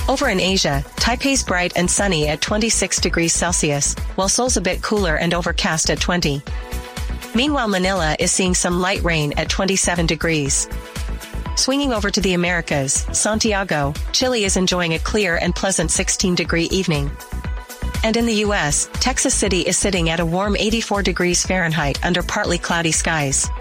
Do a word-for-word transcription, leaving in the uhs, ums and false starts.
Over in Asia, Taipei's bright and sunny at twenty-six degrees Celsius, while Seoul's a bit cooler and overcast at twenty. Meanwhile, Manila is seeing some light rain at twenty-seven degrees. Swinging over to the Americas, Santiago, Chile is enjoying a clear and pleasant sixteen degree evening. And in the U S, Texas City is sitting at a warm eighty-four degrees Fahrenheit under partly cloudy skies.